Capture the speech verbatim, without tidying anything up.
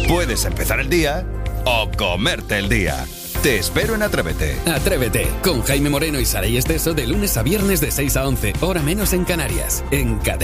Puedes empezar el día o comerte el día. Te espero en Atrévete. Atrévete, con Jaime Moreno y Saray Esteso de lunes a viernes de seis a once, hora menos en Canarias, en Cadena.